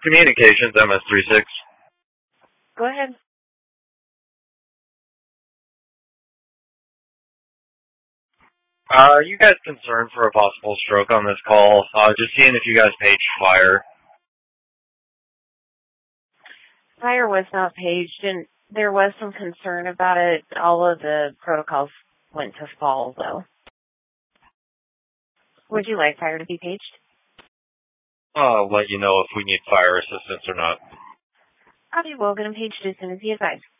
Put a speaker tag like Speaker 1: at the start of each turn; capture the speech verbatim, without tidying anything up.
Speaker 1: Communications, M S thirty-six.
Speaker 2: Go ahead.
Speaker 1: Uh, are you guys concerned for a possible stroke on this call? Uh, just seeing if you guys paged fire.
Speaker 2: Fire was not paged, and there was some concern about it. All of the protocols went to fall, though. Would you like fire to be paged?
Speaker 1: I'll let you know if we need fire assistance or not.
Speaker 2: I'll be well get him paged as soon as he advised.